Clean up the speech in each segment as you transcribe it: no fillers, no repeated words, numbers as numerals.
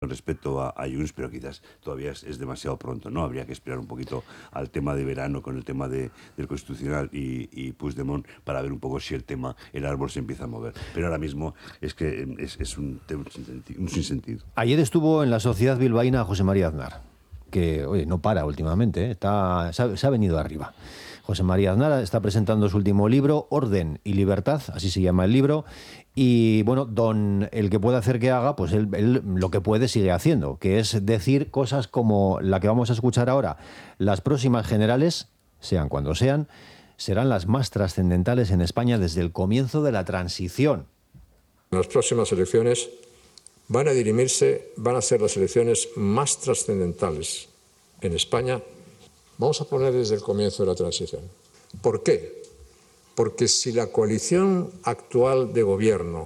respecto a Junts, pero quizás todavía es demasiado pronto, ¿no? Habría que esperar un poquito al tema de verano con el tema del Constitucional y Puigdemont para ver un poco si el árbol se empieza a mover. Pero ahora mismo es que es un sinsentido. Ayer estuvo en la Sociedad Bilbaína José María Aznar, que oye, no para últimamente, se ha venido arriba. José María Aznar está presentando su último libro, Orden y Libertad, así se llama el libro, y bueno, el que puede hacer que haga, pues él lo que puede sigue haciendo, que es decir cosas como la que vamos a escuchar ahora. Las próximas generales, sean cuando sean, serán las más trascendentales en España desde el comienzo de la transición. Las próximas elecciones van a ser las elecciones más trascendentales en España. Vamos a poner desde el comienzo de la transición. ¿Por qué? Porque si la coalición actual de gobierno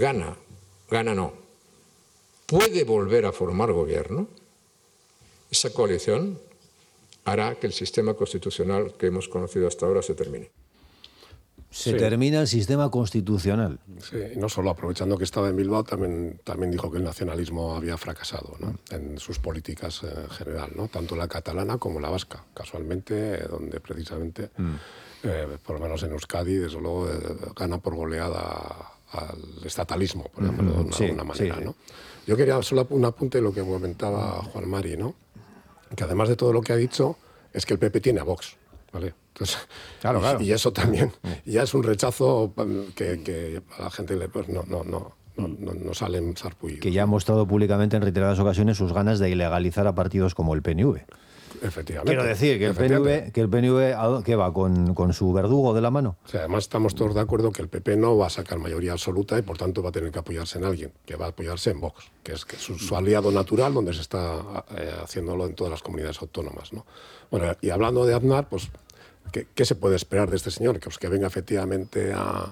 puede volver a formar gobierno, esa coalición hará que el sistema constitucional que hemos conocido hasta ahora se termine. Se termina el sistema constitucional. Sí, no solo aprovechando que estaba en Bilbao, también dijo que el nacionalismo había fracasado, ¿no? En sus políticas en general, ¿no? Tanto la catalana como la vasca, casualmente, donde precisamente, por lo menos en Euskadi, desde luego, gana por goleada al estatalismo, por ejemplo, de alguna manera, ¿no? Yo quería solo un apunte de lo que comentaba Juan Mari, ¿no? Que además de todo lo que ha dicho, es que el PP tiene a Vox, ¿vale? Entonces, claro. Y eso también ya es un rechazo que a la gente pues no salen sarpullidos. Que ya ha mostrado públicamente en reiteradas ocasiones sus ganas de ilegalizar a partidos como el PNV. Efectivamente. Quiero decir que el PNV ¿qué va? ¿Con su verdugo de la mano? O sea, además estamos todos de acuerdo que el PP no va a sacar mayoría absoluta y por tanto va a tener que apoyarse en alguien, que va a apoyarse en Vox, que es su aliado natural, donde se está haciéndolo en todas las comunidades autónomas, ¿no? Bueno, y hablando de Aznar, pues ¿qué se puede esperar de este señor? Que venga efectivamente a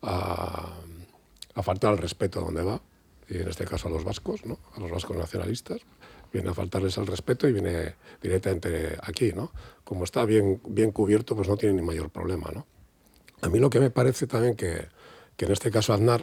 faltar al respeto a donde va, y en este caso a los vascos, ¿no? A los vascos nacionalistas. Viene a faltarles al respeto y viene directamente aquí, ¿no? Como está bien cubierto, pues no tiene ni mayor problema, ¿no? A mí lo que me parece también que en este caso Aznar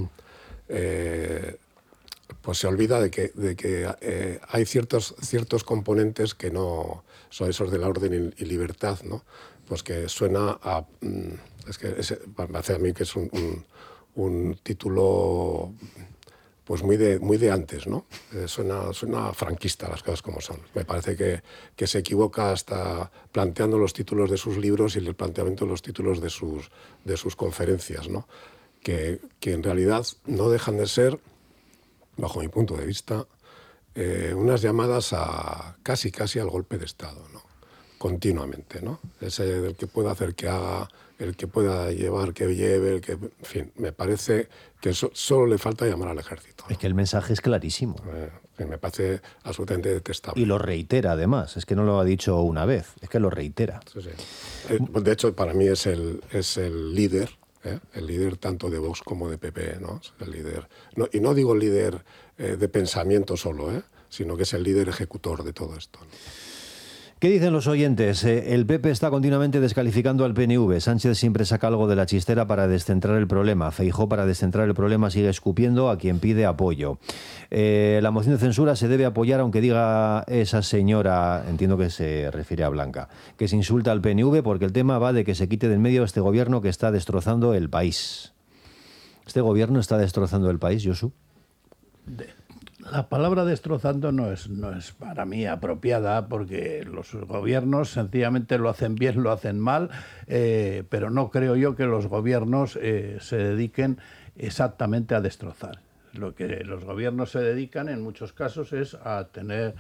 pues se olvida de que hay ciertos componentes que no son esos de la orden y libertad, ¿no? Pues que suena a... me parece a mí que es un título pues muy de antes, ¿no? Suena franquista, las cosas como son. Me parece que se equivoca hasta planteando los títulos de sus libros y el planteamiento de los títulos de sus conferencias, ¿no? Que en realidad no dejan de ser, bajo mi punto de vista, unas llamadas a casi al golpe de Estado, ¿no? Continuamente, ¿no? Ese del que pueda hacer que haga, el que pueda llevar que lleve, en fin, me parece que solo le falta llamar al ejército, ¿no? Es que el mensaje es clarísimo. Me parece absolutamente detestable. Y lo reitera además, es que no lo ha dicho una vez, es que lo reitera. Sí. De hecho, para mí es el líder, el líder tanto de Vox como de PP, ¿no? El líder, y no digo el líder de pensamiento solo, sino que es el líder ejecutor de todo esto, ¿no? ¿Qué dicen los oyentes? El PP está continuamente descalificando al PNV. Sánchez siempre saca algo de la chistera para descentrar el problema. Feijóo, para descentrar el problema, sigue escupiendo a quien pide apoyo. La moción de censura se debe apoyar, aunque diga esa señora, entiendo que se refiere a Blanca, que se insulta al PNV porque el tema va de que se quite del medio este gobierno que está destrozando el país. ¿Este gobierno está destrozando el país, Josu? La palabra destrozando no es para mí apropiada, porque los gobiernos sencillamente lo hacen bien, lo hacen mal, pero no creo yo que los gobiernos se dediquen exactamente a destrozar. Lo que los gobiernos se dedican en muchos casos es a tener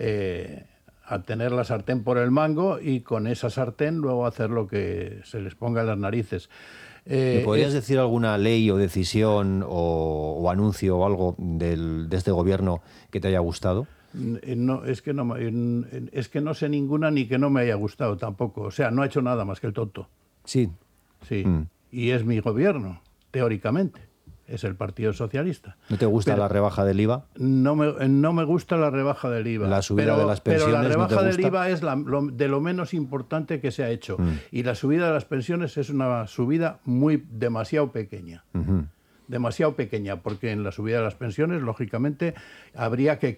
la sartén por el mango y con esa sartén luego hacer lo que se les ponga en las narices. ¿Me podrías decir alguna ley o decisión o anuncio o algo de este gobierno que te haya gustado? No, es que no sé ninguna ni que no me haya gustado tampoco. O sea, no ha hecho nada más que el tonto. Sí. Sí. Y es mi gobierno, teóricamente. Es el Partido Socialista. ¿No te gusta la rebaja del IVA? No me gusta la rebaja del IVA. La subida de las pensiones. Pero la rebaja ¿no te del gusta? IVA es de lo menos importante que se ha hecho. Y la subida de las pensiones es una subida demasiado pequeña. demasiado pequeña, porque en la subida de las pensiones, lógicamente, habría que